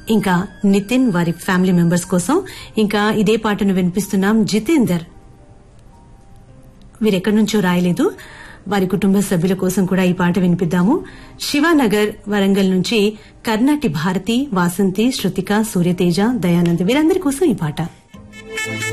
ఇంకా నితిన్ వారి family members కోసం. ఇంకా ఇదే పాటను వినిపిస్తున్నాం. జితేందర్ వీరెక్కడి నుంచో రాయలేదు, వారి కుటుంబ సభ్యుల కోసం కూడా ఈ పాట వినిపిద్దాము. శివానగర్ వరంగల్ నుంచి కర్ణాటి భారతి, వాసంతి, శృతిక, సూర్యతేజ, దయానంద్ వీరందరి కోసం ఈ పాట.